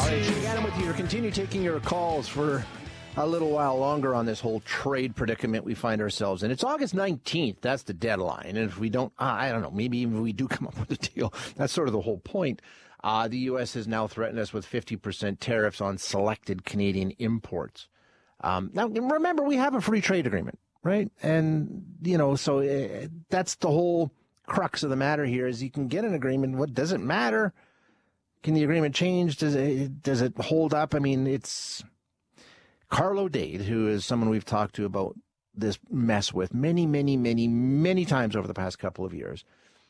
right, Shannon with you. Continue taking your calls for a little while longer on this whole trade predicament we find ourselves in. It's August 19th. That's the deadline. And if we don't, I don't know, maybe even we do come up with a deal. That's sort of the whole point. The U.S. has now threatened us with 50% tariffs on selected Canadian imports. Now, remember, we have a free trade agreement, right? And, so that's the whole crux of the matter here is you can get an agreement. What does it matter? Can the agreement change? Does it hold up? I mean, it's Carlo Dade, who is someone we've talked to about this mess with many, many, many, many times over the past couple of years.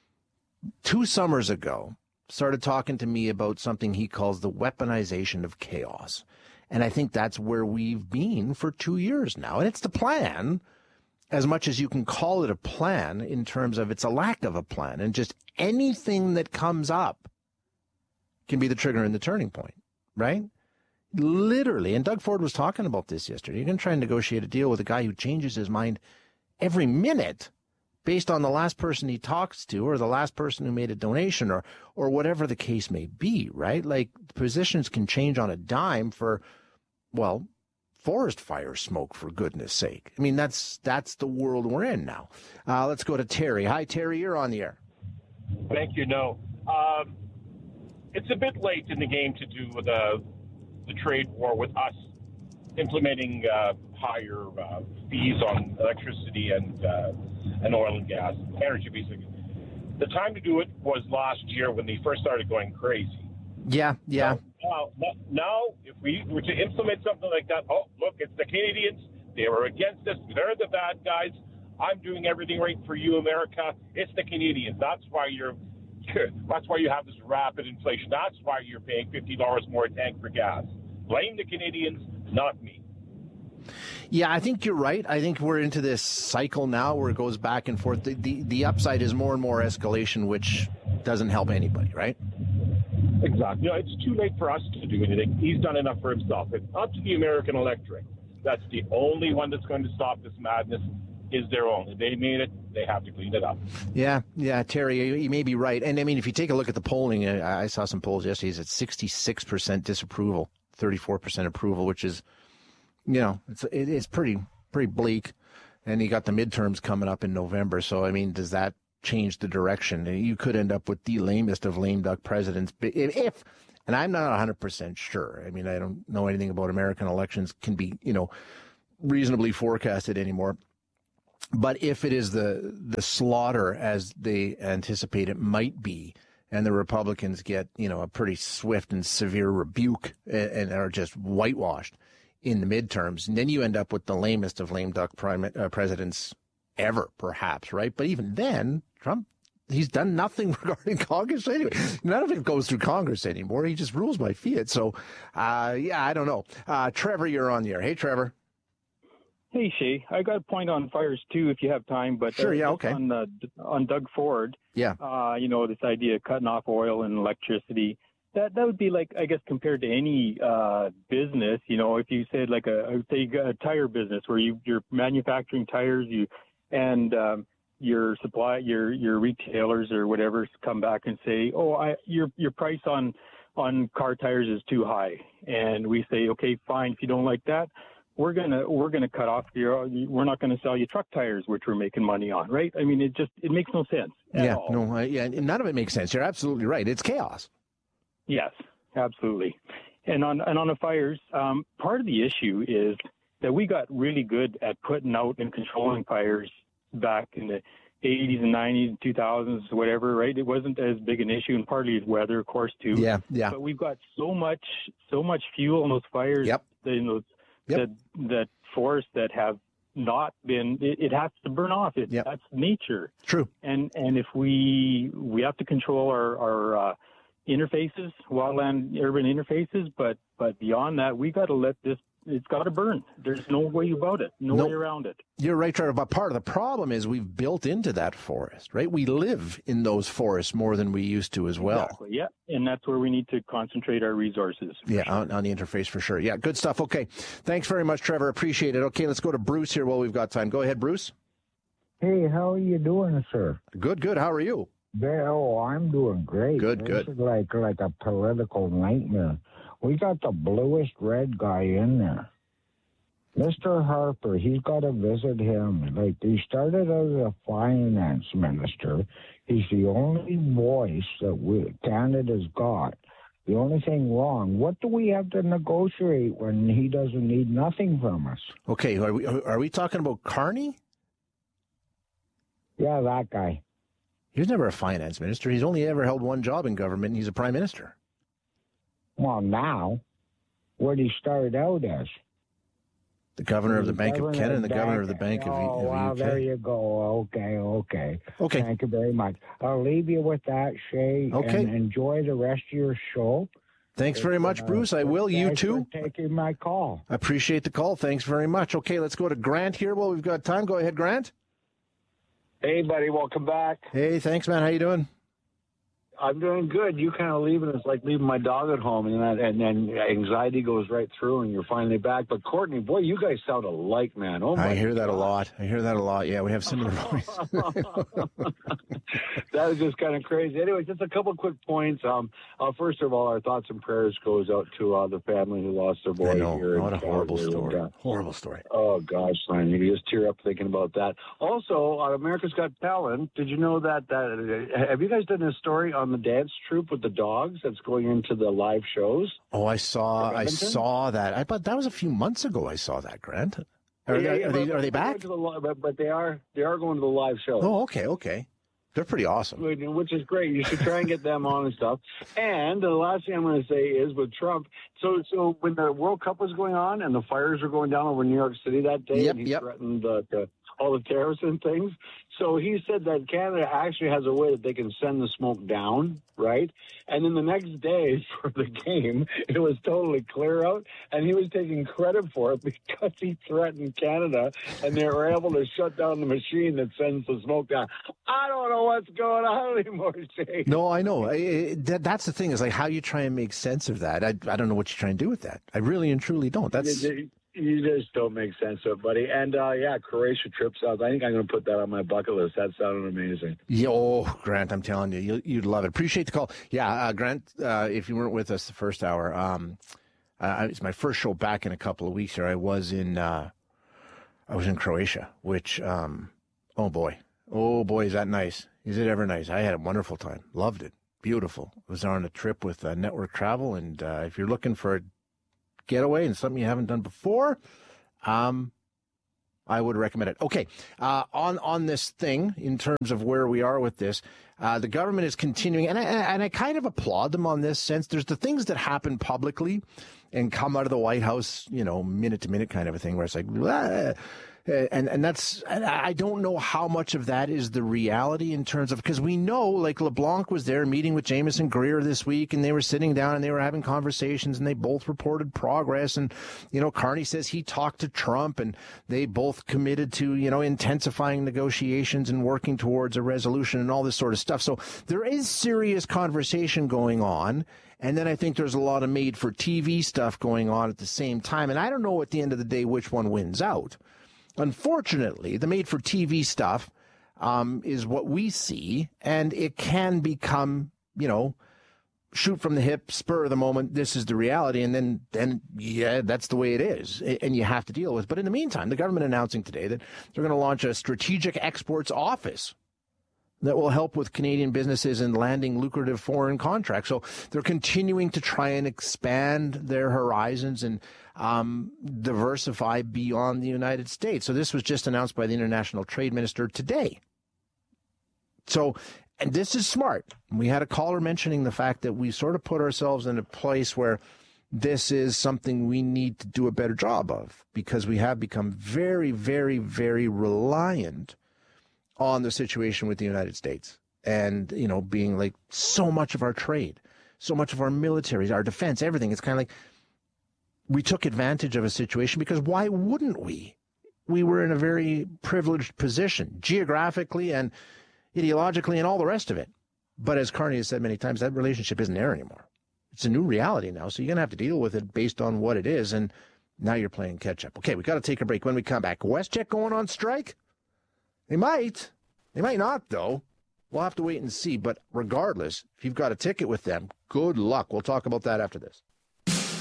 2 summers ago, started talking to me about something he calls the weaponization of chaos. And I think that's where we've been for 2 years now. And it's the plan, as much as you can call it a plan in terms of it's a lack of a plan. And just anything that comes up can be the trigger and the turning point, right? Literally. And Doug Ford was talking about this yesterday. You're going to try and negotiate a deal with a guy who changes his mind every minute based on the last person he talks to or the last person who made a donation or whatever the case may be, right? Like, positions can change on a dime for, well, forest fire smoke, for goodness sake. I mean, that's the world we're in now. Let's go to Terry. Hi, Terry. You're on the air. Thank you. No. It's a bit late in the game to do the trade war with us implementing higher fees on electricity and oil and gas, energy basically. The time to do it was last year when they first started going crazy. Yeah. Now, if we were to implement something like that, oh, look, it's the Canadians. They were against us. They're the bad guys. I'm doing everything right for you, America. It's the Canadians. That's why you have this rapid inflation. That's why you're paying $50 more a tank for gas. Blame the Canadians, not me. Yeah, I think you're right. I think we're into this cycle now where it goes back and forth. The upside is more and more escalation, which doesn't help anybody, right? Exactly. It's too late for us to do anything. He's done enough for himself. It's up to the American electorate. That's the only one that's going to stop this madness. Is their own. If they made it, they have to clean it up. Yeah, Terry, you may be right. And I mean, if you take a look at the polling, I saw some polls yesterday. It's at 66% disapproval, 34% approval, which is, it's pretty bleak. And you got the midterms coming up in November. So, I mean, does that change the direction? You could end up with the lamest of lame duck presidents if, and I'm not 100% sure. I mean, I don't know anything about American elections can be, reasonably forecasted anymore. But if it is the slaughter as they anticipate it might be, and the Republicans get, a pretty swift and severe rebuke and are just whitewashed in the midterms, and then you end up with the lamest of lame duck presidents ever, perhaps, right? But even then, Trump, he's done nothing regarding Congress anyway. None of it goes through Congress anymore. He just rules by fiat. So, I don't know. Trevor, you're on the air. Hey, Trevor. Hey, Shay, I got a point on fires, too, if you have time. But sure, yeah, okay. On Doug Ford, yeah, this idea of cutting off oil and electricity, that would be like, I guess, compared to any business, if you said like a tire business where you're manufacturing tires, and your retailers or whatever come back and say, your price on car tires is too high. And we say, okay, fine, if you don't like that, we're gonna cut off we're not gonna sell you truck tires, which we're making money on, right? I mean, it makes no sense at all. None of it makes sense. You're absolutely right. It's chaos. Yes, absolutely. And on the fires, part of the issue is that we got really good at putting out and controlling fires back in the 80s and 90s and 2000s, whatever, right? It wasn't as big an issue, and partly it's weather, of course, too. Yeah. But we've got so much fuel in those fires. Yep. That forests that have not been, it has to burn off. That's nature. True. And if we have to control our interfaces, wildland urban interfaces, but beyond that, we got to let this. It's got to burn. There's no way about it. No way around it. You're right, Trevor. But part of the problem is we've built into that forest, right? We live in those forests more than we used to as well. Exactly, yeah. And that's where we need to concentrate our resources. Yeah, sure. on the interface for sure. Yeah, good stuff. Okay. Thanks very much, Trevor. Appreciate it. Okay, let's go to Bruce here while we've got time. Go ahead, Bruce. Hey, how are you doing, sir? Good. How are you? I'm doing great. Good. This is like a political nightmare. We got the bluest red guy in there. Mr. Harper, he's got to visit him. Like, he started as a finance minister. He's the only voice that Canada's got. The only thing wrong, what do we have to negotiate when he doesn't need nothing from us? Okay, are we talking about Carney? Yeah, that guy. He was never a finance minister. He's only ever held one job in government, and he's a prime minister. Well, now, what he started out as? The governor of the Bank of Canada and the governor of the Bank of Oh, well, UK. there you go. Okay. Okay. Thank you very much. I'll leave you with that, Shay. Okay. And enjoy the rest of your show. Thanks very much, Bruce. I will. You Thanks too. for taking my call. I appreciate the call. Thanks very much. Okay, let's go to Grant here. Well, we've got time. Go ahead, Grant. Hey, buddy, welcome back. Hey, thanks, man. How you doing? I'm doing good. You kind of leaving is like leaving my dog at home, and then anxiety goes right through, and you're finally back. But Courtney, boy, you guys sound alike, man. Oh my! I hear that a lot. Yeah, we have similar voices. That was just kind of crazy. Anyway, just a couple quick points. First of all, our thoughts and prayers goes out to the family who lost their boy I know. here. What a horrible Calgary. story. Horrible story. Oh, gosh, son, you just tear up thinking about that. Also, on America's Got Talent, did you know that have you guys done this story on the dance troupe with the dogs that's going into the live shows? Oh, I saw that. But that was a few months ago I saw that, Grant. Are they back? But they are going to the live show. Oh, okay. They're pretty awesome. Which is great. You should try and get them on and stuff. And the last thing I'm going to say is with Trump, so when the World Cup was going on and the fires were going down over New York City that day, and he threatened all the terrorists and things. So he said that Canada actually has a way that they can send the smoke down, right? And then the next day for the game, it was totally clear out, and he was taking credit for it because he threatened Canada, and they were able to shut down the machine that sends the smoke down. I don't know what's going on anymore, Shay. No, I know. That's the thing, is like how you try and make sense of that. I don't know what you try and do with that. I really and truly don't. You just don't make sense of it, buddy. And, Croatia trip sounds, I think I'm going to put that on my bucket list. That sounded amazing. Grant, I'm telling you, you'd love it. Appreciate the call. Yeah, Grant, if you weren't with us the first hour, it's my first show back in a couple of weeks here. I was in Croatia, which, oh boy, is that nice. Is it ever nice? I had a wonderful time. Loved it. Beautiful. I was on a trip with Network Travel, and if you're looking for a getaway and something you haven't done before, I would recommend it. Okay, on this thing, in terms of where we are with this, the government is continuing, and I kind of applaud them on this sense. There's the things that happen publicly and come out of the White House, minute to minute kind of a thing, where it's like, blah. And that's, I don't know how much of that is the reality in terms of, because we know, like, LeBlanc was there meeting with Jameson Greer this week, and they were sitting down and they were having conversations, and they both reported progress. And, Carney says he talked to Trump, and they both committed to, intensifying negotiations and working towards a resolution and all this sort of stuff. So there is serious conversation going on. And then I think there's a lot of made-for-TV stuff going on at the same time. And I don't know at the end of the day which one wins out. Unfortunately, the made-for-TV stuff is what we see, and it can become, shoot from the hip, spur of the moment, this is the reality, and then that's the way it is, and you have to deal with it. But in the meantime, the government announcing today that they're going to launch a strategic exports office that will help with Canadian businesses in landing lucrative foreign contracts. So they're continuing to try and expand their horizons and diversify beyond the United States. So this was just announced by the International Trade Minister today. So, and this is smart. We had a caller mentioning the fact that we sort of put ourselves in a place where this is something we need to do a better job of, because we have become very, very, very reliant on the situation with the United States, and, being like so much of our trade, so much of our military, our defense, everything. It's kind of like we took advantage of a situation, because why wouldn't we? We were in a very privileged position geographically and ideologically and all the rest of it. But as Carney has said many times, that relationship isn't there anymore. It's a new reality now. So you're going to have to deal with it based on what it is. And now you're playing catch up. Okay, we got to take a break. When we come back, WestJet going on strike? They might. They might not, though. We'll have to wait and see. But regardless, if you've got a ticket with them, good luck. We'll talk about that after this.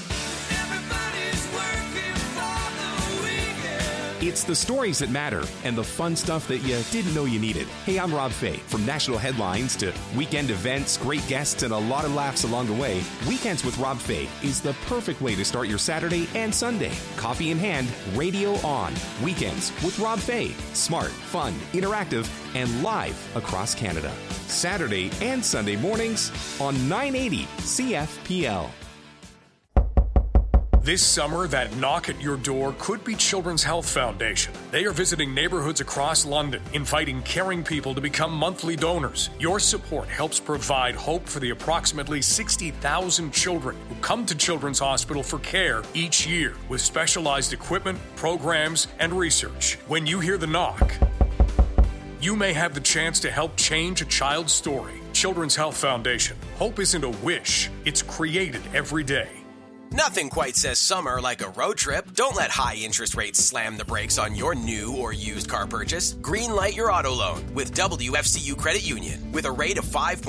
It's the stories that matter and the fun stuff that you didn't know you needed. Hey, I'm Rob Fay. From national headlines to weekend events, great guests, and a lot of laughs along the way, Weekends with Rob Fay is the perfect way to start your Saturday and Sunday. Coffee in hand, radio on. Weekends with Rob Fay. Smart, fun, interactive, and live across Canada. Saturday and Sunday mornings on 980 CFPL. This summer, that knock at your door could be Children's Health Foundation. They are visiting neighborhoods across London, inviting caring people to become monthly donors. Your support helps provide hope for the approximately 60,000 children who come to Children's Hospital for care each year, with specialized equipment, programs, and research. When you hear the knock, you may have the chance to help change a child's story. Children's Health Foundation. Hope isn't a wish, it's created every day. Nothing quite says summer like a road trip. Don't let high interest rates slam the brakes on your new or used car purchase. Greenlight your auto loan with WFCU Credit Union. With a rate of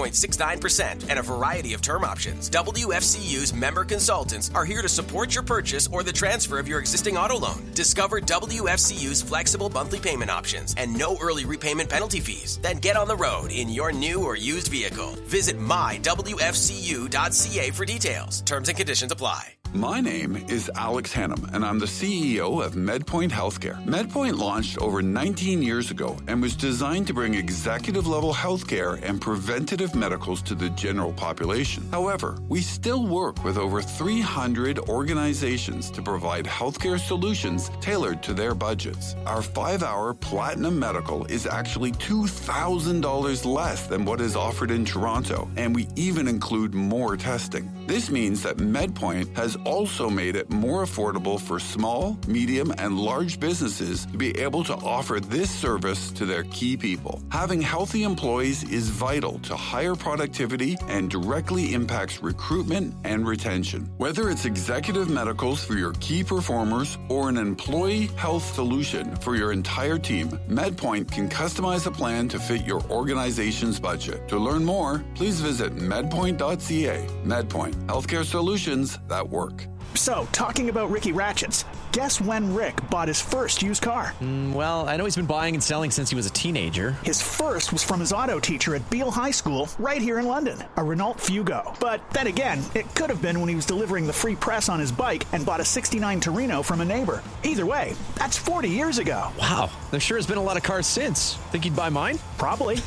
5.69% and a variety of term options, WFCU's member consultants are here to support your purchase or the transfer of your existing auto loan. Discover WFCU's flexible monthly payment options and no early repayment penalty fees. Then get on the road in your new or used vehicle. Visit mywfcu.ca for details. Terms and conditions apply. My name is Alex Hannum, and I'm the CEO of MedPoint Healthcare. MedPoint launched over 19 years ago and was designed to bring executive-level healthcare and preventative medicals to the general population. However, we still work with over 300 organizations to provide healthcare solutions tailored to their budgets. Our 5-hour Platinum Medical is actually $2,000 less than what is offered in Toronto, and we even include more testing. This means that MedPoint has also made it more affordable for small, medium, and large businesses to be able to offer this service to their key people. Having healthy employees is vital to higher productivity and directly impacts recruitment and retention. Whether it's executive medicals for your key performers or an employee health solution for your entire team, MedPoint can customize a plan to fit your organization's budget. To learn more, please visit medpoint.ca. MedPoint, healthcare solutions that work. So, talking about Ricky Ratchets, guess when Rick bought his first used car? Well, I know he's been buying and selling since he was a teenager. His first was from his auto teacher at Beale High School, right here in London, a Renault Fugo. But then again, it could have been when he was delivering the free press on his bike and bought a '69 Torino from a neighbor. Either way, that's 40 years ago. Wow, there sure has been a lot of cars since. Think he'd buy mine? Probably.